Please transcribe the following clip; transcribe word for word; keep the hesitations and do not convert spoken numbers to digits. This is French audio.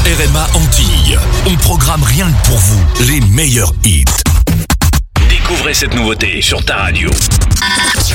R M A Antilles. On programme rien que pour vous les meilleurs hits. Découvrez cette nouveauté sur ta radio.